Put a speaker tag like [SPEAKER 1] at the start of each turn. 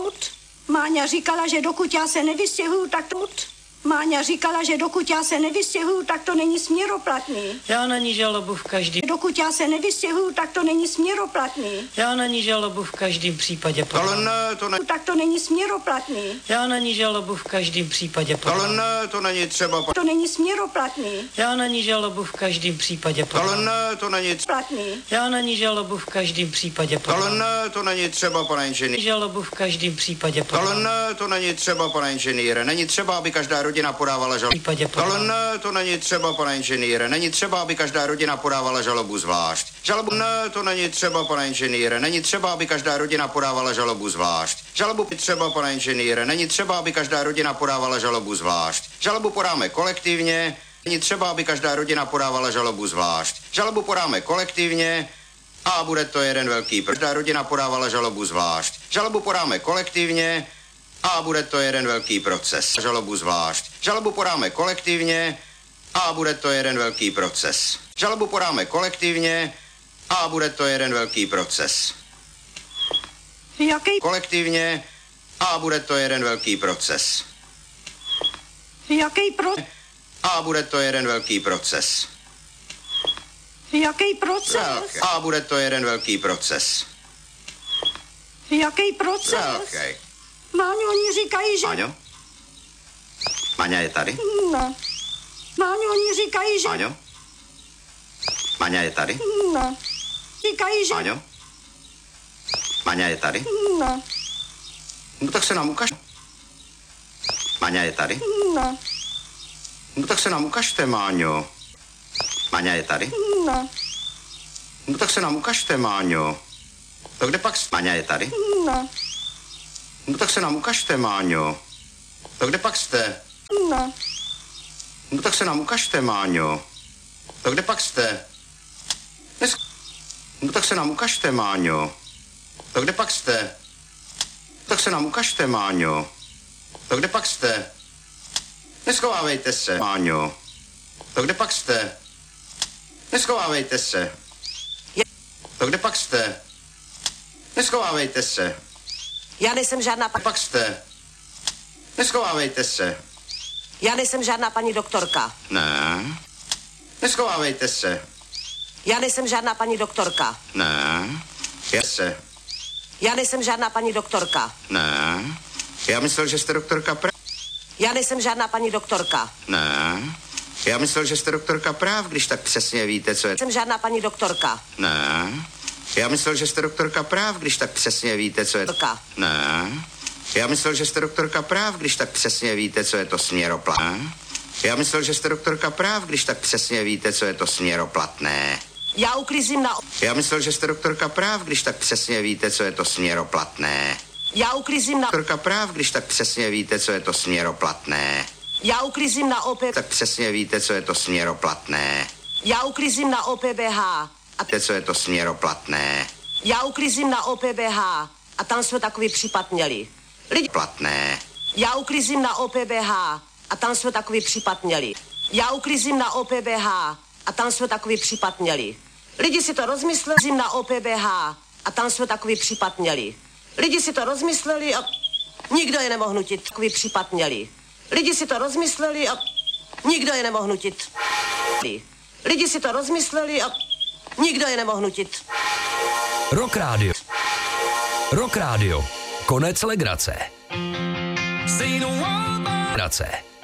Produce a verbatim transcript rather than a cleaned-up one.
[SPEAKER 1] mut. Máňa říkala, že dokud já se nevystěhuju, tak to mut. Máňa říkala, že dokud já se nevystěhuju, tak to není směroplatný.
[SPEAKER 2] Já na ní žalobu v každý.
[SPEAKER 1] Dokud já se nevystěhuju, tak to není směroplatný.
[SPEAKER 2] Já na ní žalobu v každém případě podám.
[SPEAKER 3] Ale ne, to ne...
[SPEAKER 1] Tak to není směroplatný.
[SPEAKER 2] Já na ní žalobu v každém případě podám.
[SPEAKER 3] Ale ne, to není třeba...
[SPEAKER 1] To není směroplatný.
[SPEAKER 2] Já na ní žalobu v každém případě podám.
[SPEAKER 3] Ale ne, to není...
[SPEAKER 1] Platný.
[SPEAKER 2] Já na ní žalobu v každém případě podám.
[SPEAKER 3] Ale ne, to není třeba, pane inženýre.
[SPEAKER 2] Žalobu v každém případě podám.
[SPEAKER 3] Ale ne, to není třeba, pane inženýre. Není třeba, aby každá rodina podávala žalobu. Ale ne, to není třeba, pane inženýre. Není třeba, aby každá rodina podávala žalobu zvlášť. Žalobu ne, to není třeba, pane inženýre. Není třeba, aby každá rodina podávala žalobu zvlášť. Žalobu třeba, pane inženýre. Není třeba, aby každá rodina podávala žalobu zvlášť. Žalobu podáme kolektivně. Není třeba, aby každá rodina podávala žalobu zvlášť. Žalobu podáme kolektivně. A bude to jeden velký. Každá rodina podávala žalobu zvlášť. Žalobu podáme kolektivně. A bude to jeden velký proces. Žalobu zvlášť. Žalobu podáme kolektivně. A bude to jeden velký proces. Žalobu podáme kolektivně. A bude to jeden velký proces.
[SPEAKER 1] Jaký?
[SPEAKER 3] Kolektivně. A bude to jeden velký proces.
[SPEAKER 1] Jaký pro?
[SPEAKER 3] A bude to jeden velký proces.
[SPEAKER 1] Jaký proces?
[SPEAKER 3] Velký. A bude to jeden velký proces.
[SPEAKER 1] Jaký proces?
[SPEAKER 3] Velký.
[SPEAKER 1] Máňo, oni říkají, že...
[SPEAKER 3] Máňo? Máňa je tady?
[SPEAKER 1] Ne. Máňo, oni říkají, že...
[SPEAKER 3] Máňo? Máňa je tady?
[SPEAKER 1] Ne. Říkají, že...
[SPEAKER 3] Máňo? Máňa je tady?
[SPEAKER 1] Ne.
[SPEAKER 3] No tak se nám ukaž. Máňa je tady?
[SPEAKER 1] Ne.
[SPEAKER 3] No tak se nám ukažte, Máňo. Máňa je tady?
[SPEAKER 1] Ne.
[SPEAKER 3] No tak se nám ukažte, Máňo. To kde pak... Máňa je tady?
[SPEAKER 1] Ne.
[SPEAKER 3] No tak se nám ukažte, Máňo. To kde pak jste?
[SPEAKER 1] Ne.
[SPEAKER 3] No tak se nám ukažte, Máňo. To kde pak jste? Dnes... No tak se nám ukažte, Máňo. To kde pak jste? Tak se nám ukažte, Máňo. To kde pak jste? Neschovávejte se, Máňo. To kde pak jste? Neschovávejte se. To kde pak jste? Neschovávejte se.
[SPEAKER 4] Já nejsem žádná pa...
[SPEAKER 3] Pak jste. Neschovávejte se.
[SPEAKER 4] Já nejsem žádná paní doktorka.
[SPEAKER 3] Ne. Neschovávejte se.
[SPEAKER 4] Já nejsem žádná paní doktorka.
[SPEAKER 3] Ne. Já se.
[SPEAKER 4] Já nejsem žádná paní doktorka.
[SPEAKER 3] Ne. Já myslel, že jste doktorka práv.
[SPEAKER 4] Já nejsem žádná paní doktorka.
[SPEAKER 3] Ne. Já myslel, že jste doktorka práv, když tak přesně víte, co je...
[SPEAKER 4] Jsem žádná paní doktorka.
[SPEAKER 3] Ne. Já myslel, že jste doktorka práv, když tak přesně víte, co je...
[SPEAKER 4] Doktorka.
[SPEAKER 3] Ne. Já myslel, že jste doktorka práv, když tak přesně víte, co je to směroplatné. Já myslel, že jste doktorka práv, když tak přesně víte, co je to směroplatné.
[SPEAKER 4] Já uklízím na...
[SPEAKER 3] Já myslel, že jste doktorka práv, když tak přesně víte, co je to směroplatné.
[SPEAKER 4] Já uklízím na...
[SPEAKER 3] Doktorka práv, když tak přesně víte, co je to směroplatné.
[SPEAKER 4] Já uklízím na O P...
[SPEAKER 3] Tak přesně víte, co je to směroplatné.
[SPEAKER 4] Já uklízím na O P B H. A
[SPEAKER 3] Víte, co je to směroplatné.
[SPEAKER 4] já uklízím na O P B H. A tam jsme takový případ měli. Lidi...
[SPEAKER 3] Platné.
[SPEAKER 4] Já uklízím na O P B H. A tam jsme takový případ měli. Já uklízím na O P B H. A tam jsme takový případ měli. Lidi si to rozmysleli na O P B H. A tam jsme takový případ měli. Lidi si to rozmysleli a nikdo je nemohl nutit. Takový případ měli. Lidi si to rozmysleli a nikdo je nemohl nutit. Lidi si to rozmysleli a nikdo je nemohl nutit.
[SPEAKER 5] Rock Radio. Rock Radio. Konec legrace. Legrace.